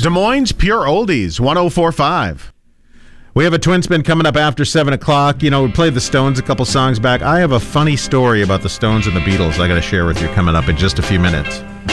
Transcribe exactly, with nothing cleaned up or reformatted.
Des Moines Pure Oldies, one oh four point five. We have a twin spin coming up after seven o'clock. You know, we played the Stones a couple songs back. I have a funny story about the Stones and the Beatles I got to share with you coming up in just a few minutes.